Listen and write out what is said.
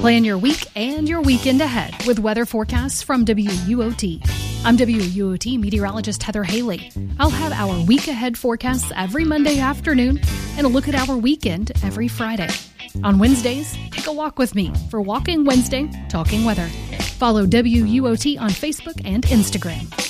Plan your week and your weekend ahead with weather forecasts from WUOT. I'm WUOT meteorologist Heather Haley. I'll have our week ahead forecasts every Monday afternoon and a look at our weekend every Friday. On Wednesdays, take a walk with me for Walking Wednesday, Talking Weather. Follow WUOT on Facebook and Instagram.